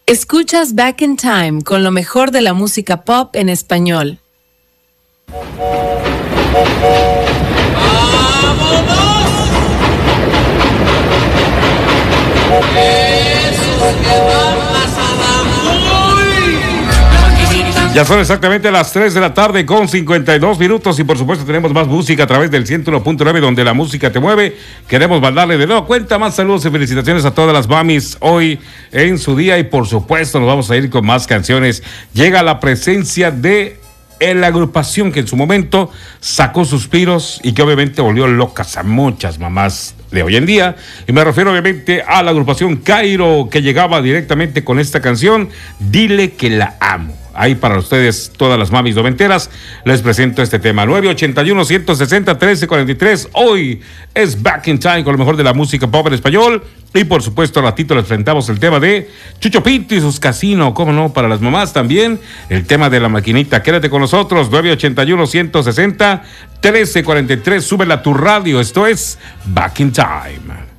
Escuchas Back in Time con lo mejor de la música pop en español. Ya son exactamente las 3 de la tarde con 52 minutos y por supuesto tenemos más música a través del 101.9 donde la música te mueve. Queremos mandarle de nuevo cuenta más saludos y felicitaciones a todas las mamis hoy en su día y por supuesto nos vamos a ir con más canciones. Llega la presencia de la agrupación que en su momento sacó suspiros y que obviamente volvió locas a muchas mamás de hoy en día, y me refiero obviamente a la agrupación Cairo, que llegaba directamente con esta canción, Dile que la amo. Ahí para ustedes, todas las mamis noventeras, les presento este tema, 981-160-1343. Hoy es Back in Time con lo mejor de la música pop en español. Y por supuesto, al ratito les presentamos el tema de Chucho Pinto y sus casinos, cómo no, para las mamás también, el tema de la maquinita. Quédate con nosotros, 981-160-1343. Súbela a tu radio, esto es Back in Time.